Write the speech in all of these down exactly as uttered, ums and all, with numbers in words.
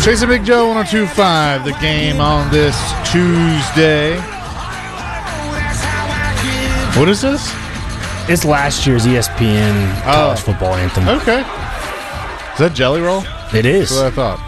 Chasing Big Joe, one oh two point five, the game on this Tuesday. What is this? It's last year's E S P N college oh. football anthem. Okay. Is that Jelly Roll? It is. That's what I thought.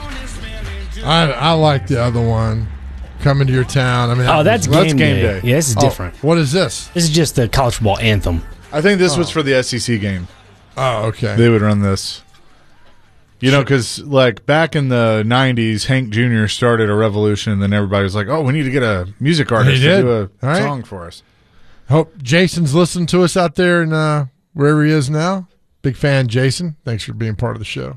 I I like the other one. Coming to your town. I mean, oh, that's game, that's game day. day. Yeah, this is oh, different. What is this? This is just the college football anthem. I think this oh. was for the S E C game. Oh, okay. They would run this. You know, because like back in the nineties, Hank Junior started a revolution, and then everybody was like, "Oh, we need to get a music artist He to did. do a All right. song for us." Hope Jason's listening to us out there and uh, wherever he is now. Big fan, Jason. Thanks for being part of the show.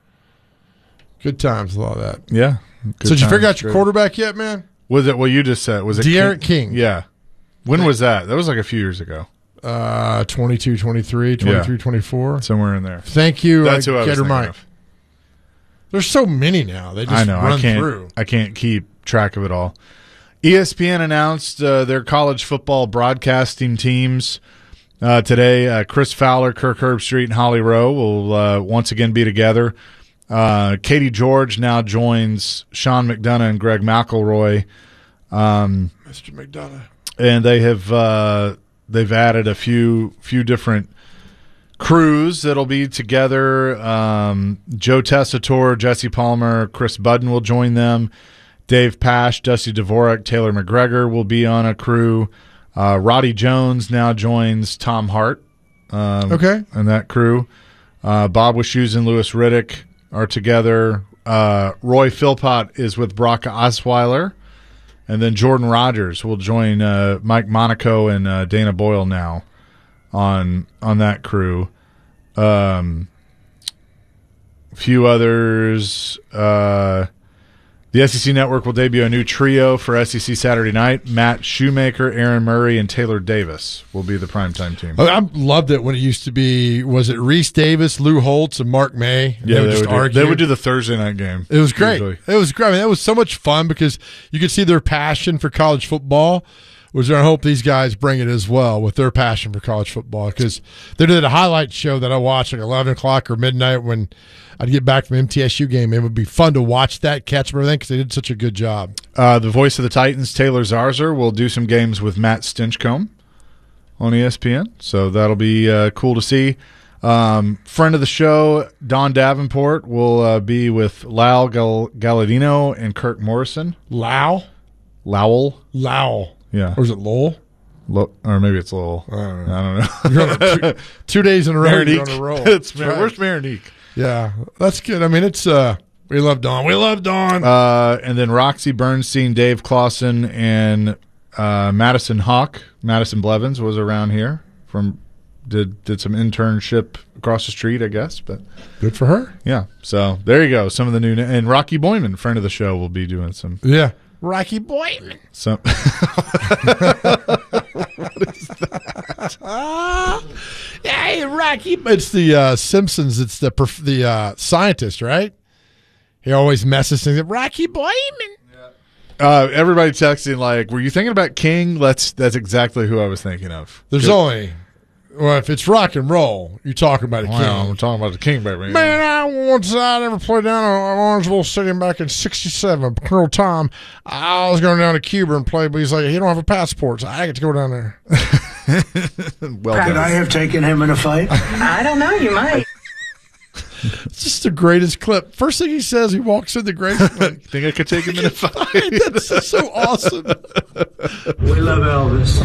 Good times, a lot of that. Yeah. So did you figure out your quarterback yet, man? Was it what you just said? Was it De'Aaron King? King? Yeah. When was that? That was like a few years ago. Uh, twenty-two, twenty-three, twenty-three, Yeah. twenty-four. Somewhere in there. Thank you. That's uh, who I was Gator thinking Mike. of. There's so many now. They just I know. run I can't. through. I can't keep track of it all. E S P N announced uh, their college football broadcasting teams uh, today. Uh, Chris Fowler, Kirk Herbstreit, and Holly Rowe will uh, once again be together. Uh, Katie George now joins Sean McDonough and Greg McElroy, um, Mister McDonough, and they have uh, they've added a few few different crews that'll be together. Um, Joe Tessitore, Jesse Palmer, Chris Budden will join them. Dave Pasch, Dusty Dvorak, Taylor McGregor will be on a crew. Uh, Roddy Jones now joins Tom Hart. Um, Okay. And that crew. Uh, Bob Wischusen and Lewis Riddick are together. Uh, Roy Philpott is with Brock Osweiler. And then Jordan Rogers will join uh, Mike Monaco and uh, Dana Boyle now on on that crew. Um, a few others. Uh, the S E C Network will debut a new trio for S E C Saturday night. Matt Shoemaker, Aaron Murray, and Taylor Davis will be the primetime team. I loved it when it used to be, was it Reese Davis, Lou Holtz, and Mark May? And Yeah, they would they just would, do, argue. they would do the Thursday night game. It was great. usually. It was great. I mean, it was so much fun because you could see their passion for college football. Was there? I hope these guys bring it as well with their passion for college football, because they did a highlight show that I watched like eleven o'clock or midnight when I'd get back from the M T S U game. It would be fun to watch that, catch them, everything, because they did such a good job. Uh, the voice of the Titans, Taylor Zarzer, will do some games with Matt Stinchcomb on E S P N, so that'll be uh, cool to see. Um, friend of the show, Don Davenport, will uh, be with Lyle Gal- Galladino and Kirk Morrison. Lau? Lowell? Lau. Yeah. Or is it Lowell? Lo- or maybe it's Lowell. I don't know. I don't know. You're on a two, two days in a row. You're on a roll. it's Right. Where's Marinique? Yeah, that's good. I mean, it's uh, we love Dawn. We love Dawn. Uh, and then Roxy Bernstein, Dave Clausen, and uh, Madison Hawk. Madison Blevins was around here from did did some internship across the street, I guess. But Good for her. yeah, so there you go. Some of the new and Rocky Boyman, friend of the show, will be doing some Yeah, Rocky Boyman. some. Hey, Rocky. It's the uh, Simpsons. It's the perf- the uh, scientist, right? He always messes things up. Rocky Boyman. Uh, everybody texting like, "Were you thinking about King?" That's that's exactly who I was thinking of. There's Good. only, well, if it's rock and roll, you're talking about a king. Wow, we're talking about the King, baby. Man, I once I ever played down at Orangeville Stadium back in sixty-seven. Colonel Tom, I was going down to Cuba and play, but he's like, he don't have a passport, so I get to go down there. well Could done. I have taken him in a fight? I don't know. You might. It's just the greatest clip. First thing he says, he walks in the Graceland. Think I could take him in a fight? That's just so awesome. We love Elvis.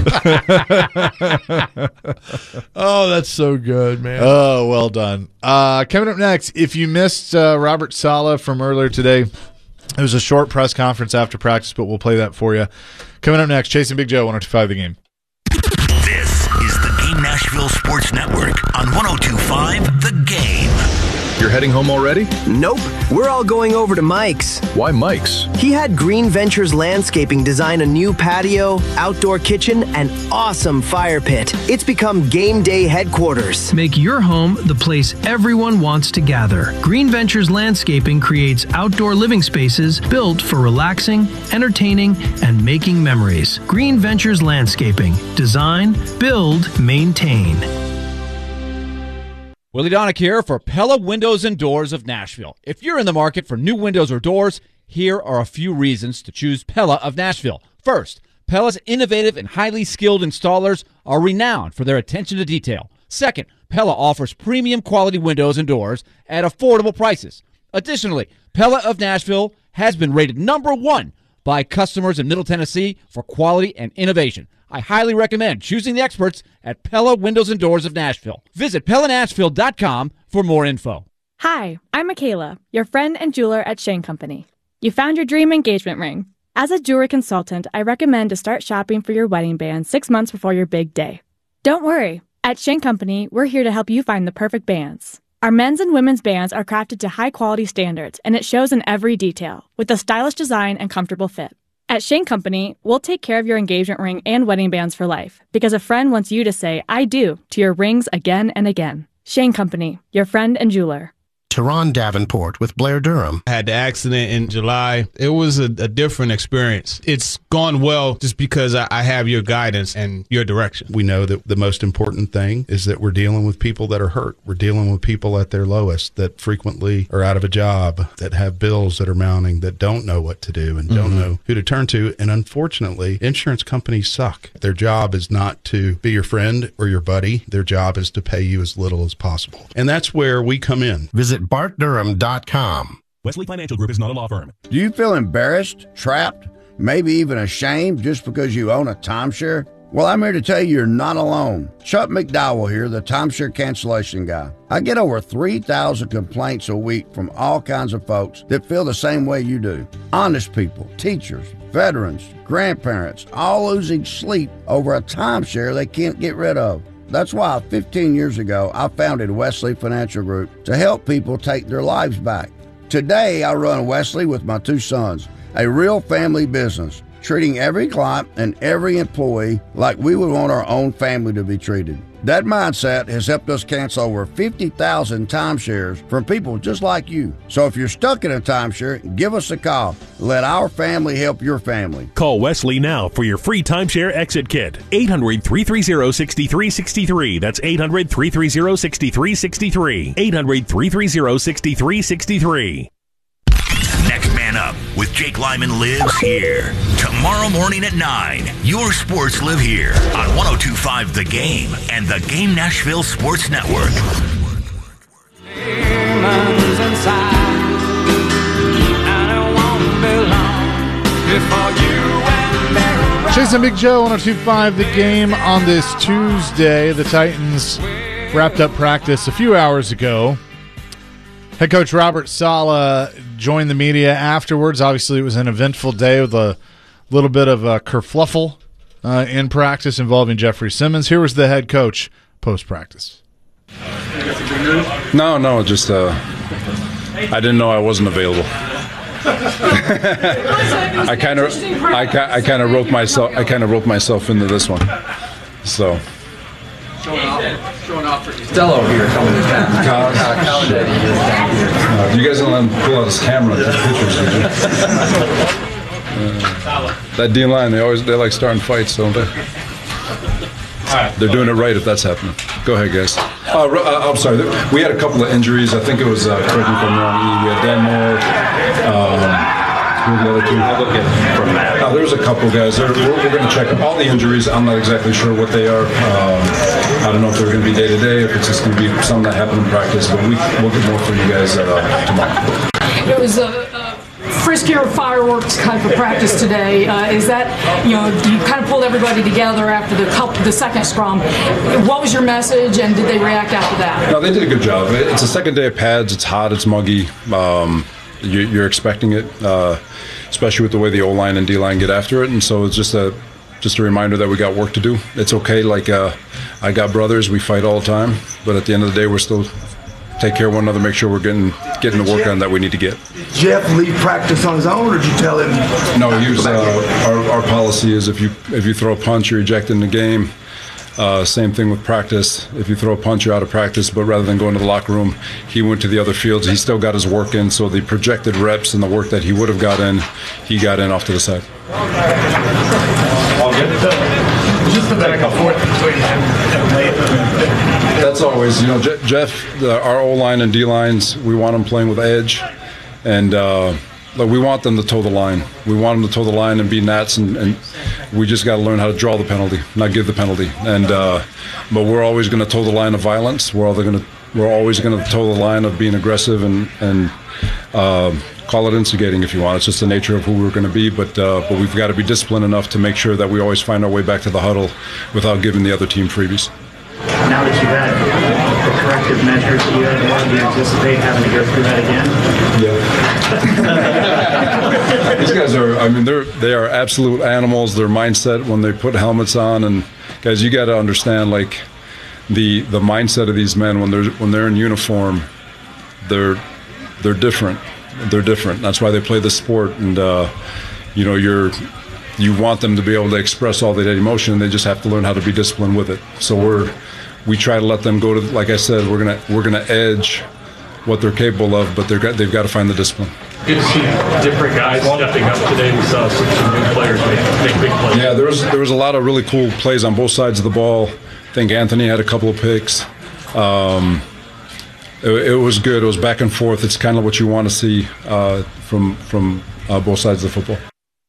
Oh, that's so good, man. Oh, well done. Uh, coming up next, if you missed uh, Robert Saleh from earlier today, it was a short press conference after practice, but we'll play that for you. Coming up next, Chasing Big Joe, one oh two point five The Game. This is the Game Nashville Sports Network on one oh two point five The Game. You're heading home already? Nope. We're all going over to Mike's. Why Mike's? He had Green Ventures Landscaping design a new patio, outdoor kitchen, and awesome fire pit. It's become game day headquarters. Make your home the place everyone wants to gather. Green Ventures Landscaping creates outdoor living spaces built for relaxing, entertaining, and making memories. Green Ventures Landscaping. Design, build, maintain. Willie Donick here for Pella Windows and Doors of Nashville. If you're in the market for new windows or doors, here are a few reasons to choose Pella of Nashville. First, Pella's innovative and highly skilled installers are renowned for their attention to detail. Second, Pella offers premium quality windows and doors at affordable prices. Additionally, Pella of Nashville has been rated number one by customers in Middle Tennessee for quality and innovation. I highly recommend choosing the experts at Pella Windows and Doors of Nashville. Visit Pella Nashville dot com for more info. Hi, I'm Michaela, your friend and jeweler at Shane Company. You found your dream engagement ring. As a jewelry consultant, I recommend to start shopping for your wedding band six months before your big day. Don't worry. At Shane Company, we're here to help you find the perfect bands. Our men's and women's bands are crafted to high-quality standards, and it shows in every detail, with a stylish design and comfortable fit. At Shane Company, we'll take care of your engagement ring and wedding bands for life, because a friend wants you to say, I do, to your rings again and again. Shane Company, your friend and jeweler. Teron Davenport with Blair Durham. I had the accident in July. It was a, a different experience. It's gone well just because I, I have your guidance and your direction. We know that the most important thing is that we're dealing with people that are hurt. We're dealing with people at their lowest that frequently are out of a job, that have bills that are mounting, that don't know what to do and don't mm-hmm. know who to turn to. And unfortunately, insurance companies suck. Their job is not to be your friend or your buddy. Their job is to pay you as little as possible. And that's where we come in. Visit Bart Durham dot com. Wesley Financial Group is not a law firm. Do you feel embarrassed, trapped, maybe even ashamed just because you own a timeshare? Well, I'm here to tell you you're not alone. Chuck McDowell here, the timeshare cancellation guy. I get over three thousand complaints a week from all kinds of folks that feel the same way you do. Honest people, teachers, veterans, grandparents, all losing sleep over a timeshare they can't get rid of. That's why fifteen years ago, I founded Wesley Financial Group to help people take their lives back. Today, I run Wesley with my two sons, a real family business, treating every client and every employee like we would want our own family to be treated. That mindset has helped us cancel over fifty thousand timeshares from people just like you. So if you're stuck in a timeshare, give us a call. Let our family help your family. Call Wesley now for your free timeshare exit kit. eight hundred, three three zero, six three six three. That's eight hundred, three three zero, six three six three. eight hundred, three three zero, six three six three. Next Man Up with Jake Lyman lives here. Tomorrow morning at nine, your sports live here on one oh two point five The Game and the Game Nashville Sports Network. Chase and Big Joe, one oh two point five The Game on this Tuesday. The Titans wrapped up practice a few hours ago. Head coach Robert Saleh joined the media afterwards. Obviously, it was an eventful day with a little bit of a kerfluffle uh, in practice involving Jeffrey Simmons. Here was the head coach post-practice. No, no, just uh, I didn't know I wasn't available. I kind of, I, I kind of roped myself, I kind of roped myself into this one. So. Showing off, showing off for Stello here coming to town. Uh, you guys don't let him pull out his camera and take pictures, did you? Uh, that D line, they always they like starting fights, don't they? They're doing it right if that's happening. Go ahead, guys. Uh, uh, I'm sorry. We had a couple of injuries. I think it was, uh, correct me if I'm wrong, we had Dan Moore. Um, who were the other two? I'll look at uh, there was a couple guys. There, we're we're going to check all the injuries. I'm not exactly sure what they are. Um, I don't know if they're going to be day to day, if it's just going to be something that happened in practice, but we, we'll get more from you guys uh, tomorrow. It was a, a friskier fireworks type of practice today. Uh, is that, you know, you kind of pulled everybody together after the couple, the second scrum. What was your message, and did they react after that? No, they did a good job. It's the second day of pads. It's hot. It's muggy. Um, you, you're expecting it, uh, especially with the way the O-line and D-line get after it. And so it's just a just a reminder that we got work to do. It's okay. Like uh, I got brothers. We fight all the time. But at the end of the day, we're still take care of one another, make sure we're getting getting the work on that we need to get. Did Jeff leave practice on his own, or did you tell him? No, use, uh, our, our policy is if you if you throw a punch, you're ejected in the game. Uh, same thing with practice. If you throw a punch, you're out of practice. But rather than going to the locker room, he went to the other fields. He still got his work in. So the projected reps and the work that he would have got in, he got in off to the side. All good. Just the back and forth between him and Latham. That's always, you know, Je- Jeff, the, our O-line and D-lines, we want them playing with edge. And uh, like we want them to toe the line. We want them to toe the line and be Nats, and, and we just got to learn how to draw the penalty, not give the penalty. And uh, but we're always going to toe the line of violence. We're always going to we're always going to toe the line of being aggressive and and uh, call it instigating if you want. It's just the nature of who we're going to be. But uh, but we've got to be disciplined enough to make sure that we always find our way back to the huddle without giving the other team freebies. Now that you've had the corrective measures you had, do you anticipate having to go through that again? Yeah. These guys are, I mean, they're they are absolute animals. Their mindset when they put helmets on, and guys, you got to understand, like the the mindset of these men when they're when they're in uniform, they're they're different. They're different. That's why they play the sport, and uh, you know, you're. You want them to be able to express all that emotion. They just have to learn how to be disciplined with it. So we're we try to let them go to, like I said, we're gonna we're gonna edge what they're capable of, but they're they've got to find the discipline. Good to see different guys stepping up today. We saw some, some new players make, make big plays. Yeah, there was there was a lot of really cool plays on both sides of the ball. I think Anthony had a couple of picks. Um, it, it was good. It was back and forth. It's kind of what you want to see uh, from from uh, both sides of the football.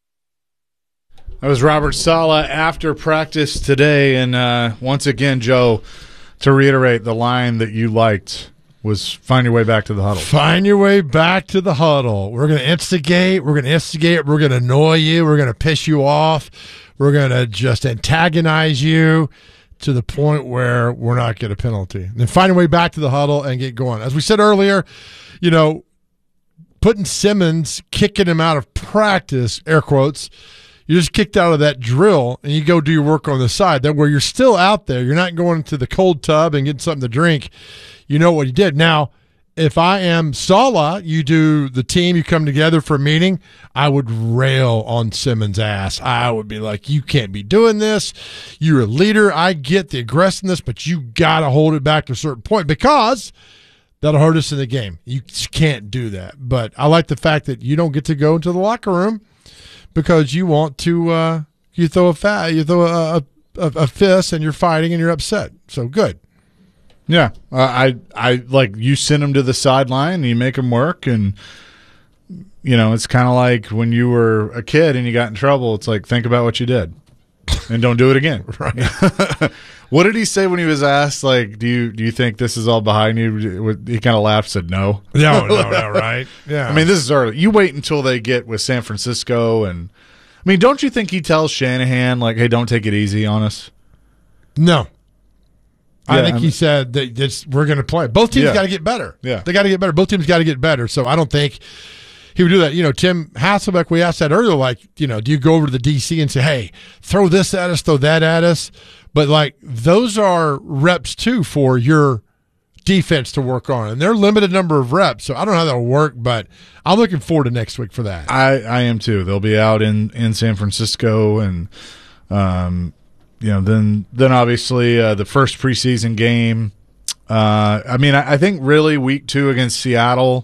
That was Robert Saleh after practice today. And uh, once again, Joe, to reiterate, the line that you liked was find your way back to the huddle. Find your way back to the huddle. We're going to instigate. We're going to instigate. We're going to annoy you. We're going to piss you off. We're going to just antagonize you to the point where we're not getting a penalty. And then find your way back to the huddle and get going. As we said earlier, you know, putting Simmons, kicking him out of practice, air quotes, you just kicked out of that drill, and you go do your work on the side. That where you're still out there. You're not going to the cold tub and getting something to drink. You know what you did. Now, if I am Saleh, you do the team, you come together for a meeting, I would rail on Simmons' ass. I would be like, you can't be doing this. You're a leader. I get the aggressiveness, but you got to hold it back to a certain point because that'll hurt us in the game. You can't do that. But I like the fact that you don't get to go into the locker room because you want to, uh, you throw a fat, you throw a, a, a fist, and you're fighting and you're upset. So good. Yeah, uh, I, I like you send them to the sideline and you make them work, and you know it's kind of like when you were a kid and you got in trouble. It's like think about what you did, and don't do it again. Right. What did he say when he was asked? Like, do you do you think this is all behind you? He kind of laughed, said no. No, no, no, right? Yeah. I mean, this is early. You wait until they get with San Francisco, and I mean, don't you think he tells Shanahan like, "Hey, don't take it easy on us"? No. I Yeah, think I he mean- said that it's, we're going to play. Both teams Yeah. got to get better. Yeah. They got to get better. Both teams got to get better. So I don't think he would do that. You know, Tim Hasselbeck, we asked that earlier, like, you know, do you go over to the D C and say, hey, throw this at us, throw that at us? But, like, those are reps, too, for your defense to work on. And they're a limited number of reps. So I don't know how that'll work, but I'm looking forward to next week for that. I, I am too. They'll be out in, in San Francisco, and um, you know, then then obviously uh, the first preseason game. Uh, I mean, I, I think really week two against Seattle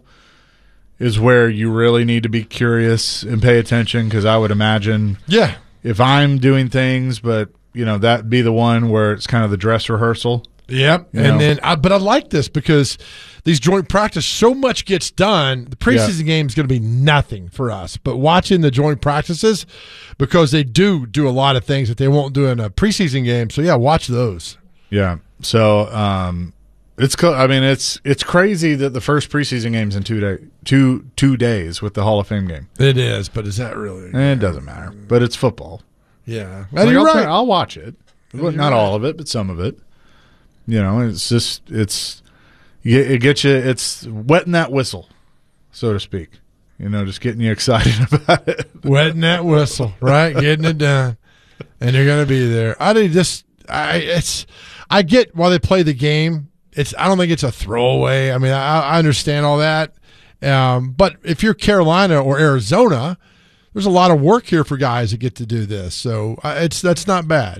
is where you really need to be curious and pay attention, because I would imagine, yeah, if I'm doing things, but you know, that'd be the one where it's kind of the dress rehearsal. Yep. You and know? then, I, but I like this because these joint practice, so much gets done. The preseason Yeah. game is going to be nothing for us. But watching the joint practices, because they do do a lot of things that they won't do in a preseason game. So, yeah, watch those. Yeah. So, um, it's co- I mean, it's it's crazy that the first preseason game's in two day two two days with the Hall of Fame game. It is, but is that really? Eh, it doesn't matter. But it's football. Yeah. Like, And you're I'll, right. try- I'll watch it. And Well, you're not right. all of it, but some of it. You know, it's just it's you- it gets you. It's wetting that whistle, so to speak. You know, just getting you excited about it. Wetting that whistle, right? Getting it done. And you're going to be there. I think this, I, it's, I get why they play the game. It's, I don't think it's a throwaway. I mean, I, I understand all that. Um, but if you're Carolina or Arizona, there's a lot of work here for guys that get to do this. So uh, it's, that's not bad.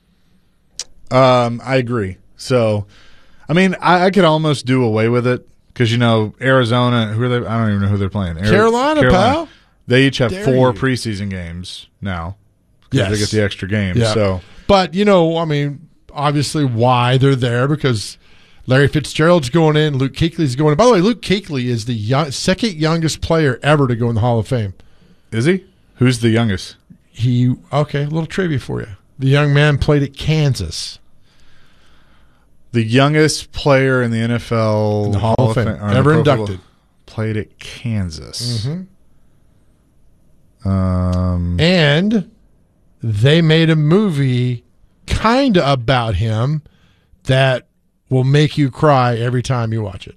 Um, I agree. So, I mean, I, I could almost do away with it because you know Arizona. Who are they? I don't even know who they're playing. Ari- Carolina, pal. They each have Dare four you. preseason games now. 'Cause Yes. they get the extra games. Yeah. So, But, you know, I mean, obviously why they're there, because Larry Fitzgerald's going in, Luke Kuechly's going in. By the way, Luke Kuechly is the young, second youngest player ever to go in the Hall of Fame. Is he? Who's the youngest? He okay, a little trivia for you. The young man played at Kansas. The youngest player in the N F L in the Hall, Hall of Fame, Fame ever inducted. Played at Kansas. Mm-hmm. Um, and they made a movie kind of about him that will make you cry every time you watch it.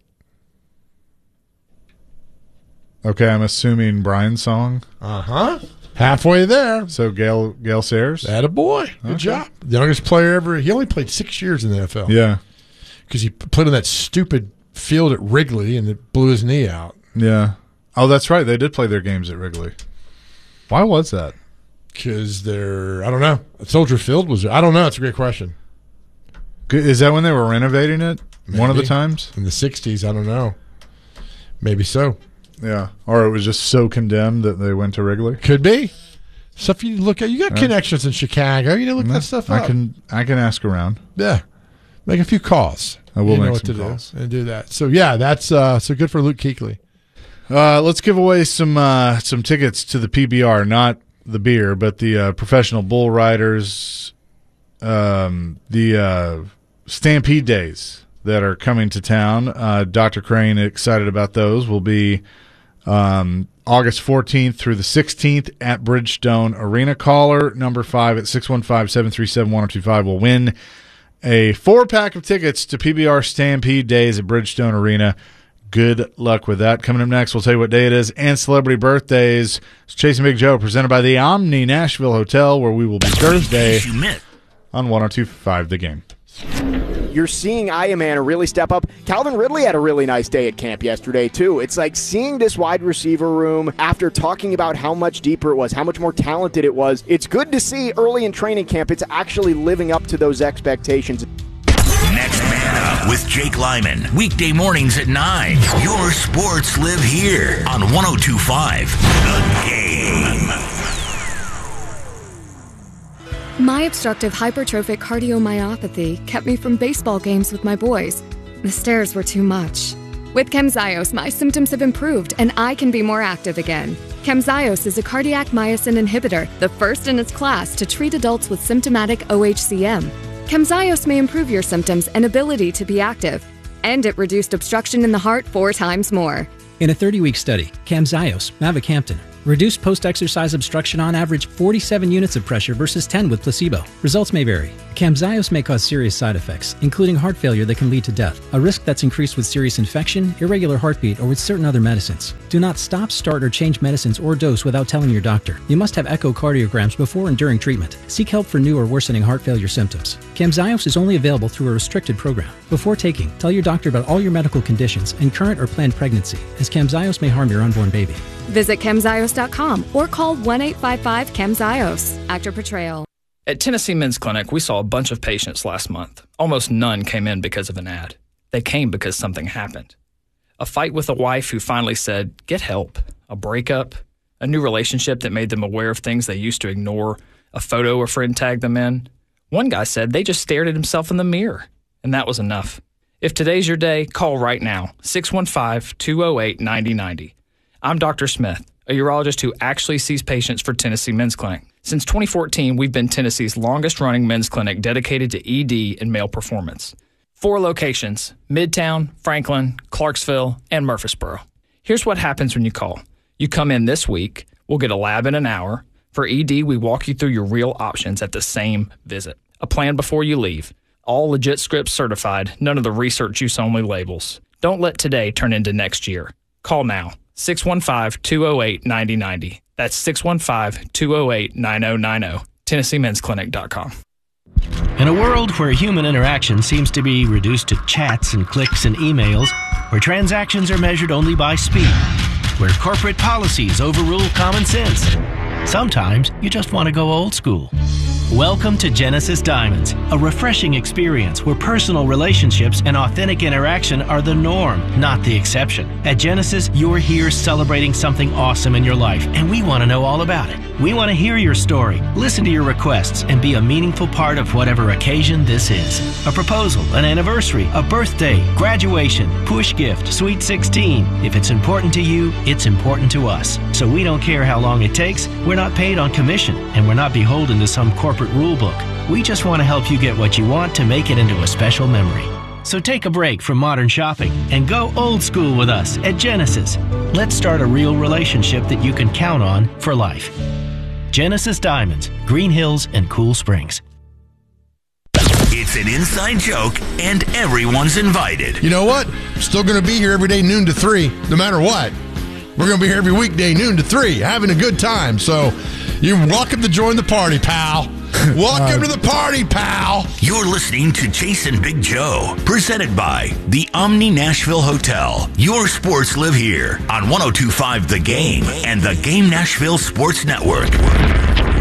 Okay, I'm assuming Brian's song. Uh-huh. Halfway there. So Gale Gale Sayers? Attaboy. Good okay. job. The youngest player ever. He only played six years in the N F L. Yeah. Because he played on that stupid field at Wrigley and it blew his knee out. Yeah. Oh, that's right. They did play their games at Wrigley. Why was that? Because they're, I don't know. Soldier Field was, I don't know. It's a great question. Is that when they were renovating it? Maybe. One of the times? In the sixties, I don't know. Maybe so. Yeah. Or it was just so condemned that they went to Wrigley? Could be. Stuff you look at. You got yeah. connections in Chicago. You know, look yeah. that stuff up. I can, I can ask around. Yeah. Make a few calls. I will you make know what some to calls. Do and do that. So, yeah, that's uh, so good for Luke Kuechly. Uh, let's give away some uh, some tickets to the P B R, not the beer, but the uh, Professional Bull Riders, um, the uh, Stampede Days that are coming to town. Uh, Doctor Crane excited about those. Will be um, August fourteenth through the sixteenth at Bridgestone Arena. Caller number five at six one five, seven three seven, one oh two five will win a four-pack of tickets to P B R Stampede Days at Bridgestone Arena. Good luck with that. Coming up next, we'll tell you what day it is and celebrity birthdays. It's Chasing Big Joe, presented by the Omni Nashville Hotel, where we will be Thursday on one oh two point five The Game. You're seeing Ironman really step up. Calvin Ridley had a really nice day at camp yesterday, too. It's like seeing this wide receiver room after talking about how much deeper it was, how much more talented it was. It's good to see early in training camp it's actually living up to those expectations. Next Man Up with Jake Lyman. Weekday mornings at nine. Your sports live here on one oh two point five The Game. My obstructive hypertrophic cardiomyopathy kept me from baseball games with my boys. The stairs were too much. With Camzyos, my symptoms have improved and I can be more active again. Camzyos is a cardiac myosin inhibitor, the first in its class to treat adults with symptomatic O H C M. Camzyos may improve your symptoms and ability to be active, and it reduced obstruction in the heart four times more. In a thirty-week study, Camzyos, mavacamten, reduced post-exercise obstruction on average forty-seven units of pressure versus ten with placebo. Results may vary. Camzyos may cause serious side effects, including heart failure that can lead to death, a risk that's increased with serious infection, irregular heartbeat, or with certain other medicines. Do not stop, start, or change medicines or dose without telling your doctor. You must have echocardiograms before and during treatment. Seek help for new or worsening heart failure symptoms. Camzyos is only available through a restricted program. Before taking, tell your doctor about all your medical conditions and current or planned pregnancy, as Camzyos may harm your unborn baby. Visit camzyos dot com or call one eight five five camzyos. Actor Portrayal. At Tennessee Men's Clinic, we saw a bunch of patients last month. Almost none came in because of an ad. They came because something happened. A fight with a wife who finally said, get help. A breakup. A new relationship that made them aware of things they used to ignore. A photo a friend tagged them in. One guy said they just stared at himself in the mirror. And that was enough. If today's your day, call right now. six one five, two oh eight, nine oh nine oh. I'm Doctor Smith, a urologist who actually sees patients for Tennessee Men's Clinic. Since twenty fourteen, we've been Tennessee's longest-running men's clinic dedicated to E D and male performance. Four locations: Midtown, Franklin, Clarksville, and Murfreesboro. Here's what happens when you call. You come in this week, we'll get a lab in an hour. For E D, we walk you through your real options at the same visit. A plan before you leave. All legit scripts certified, none of the research use only labels. Don't let today turn into next year. Call now. six one five, two oh eight, nine oh nine oh. That's six one five, two oh eight, nine oh nine oh. Tennessee Men's Clinic dot com. In a world where human interaction seems to be reduced to chats and clicks and emails, where transactions are measured only by speed, where corporate policies overrule common sense, sometimes you just want to go old school. Welcome to Genesis Diamonds, a refreshing experience where personal relationships and authentic interaction are the norm, not the exception. At Genesis, you're here celebrating something awesome in your life, and we want to know all about it. We want to hear your story, listen to your requests, and be a meaningful part of whatever occasion this is. A proposal, an anniversary, a birthday, graduation, push gift, sweet sixteen. If it's important to you, it's important to us. So we don't care how long it takes. We're not paid on commission, and we're not beholden to some corporate rule book. We just want to help you get what you want to make it into a special memory. So take a break from modern shopping and go old school with us at Genesis. Let's start a real relationship that you can count on for life. Genesis Diamonds, Green Hills, and Cool Springs. It's an inside joke, and everyone's invited. You know what? Still going to be here every day, noon to three, no matter what. We're going to be here every weekday, noon to three, having a good time. So you're welcome to join the party, pal. Welcome uh, to the party, pal. You're listening to Jason Big Joe, presented by the Omni Nashville Hotel. Your sports live here on one oh two point five The Game and the Game Nashville Sports Network.